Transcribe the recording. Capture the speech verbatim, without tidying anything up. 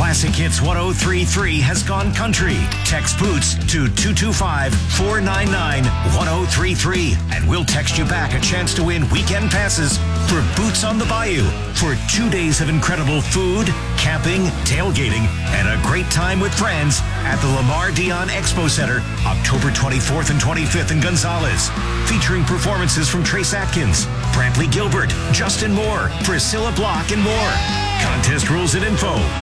Classic Hits one oh three point three has gone country. Text Boots to two two five, four nine nine, one oh three three and we'll text you back a chance to win weekend passes for Boots on the Bayou for two days of incredible food, camping, tailgating, and a great time with friends at the Lamar Dion Expo Center, October twenty-fourth and twenty-fifth in Gonzales. Featuring performances from Trace Atkins, Brantley Gilbert, Justin Moore, Priscilla Block, and more. Contest rules and info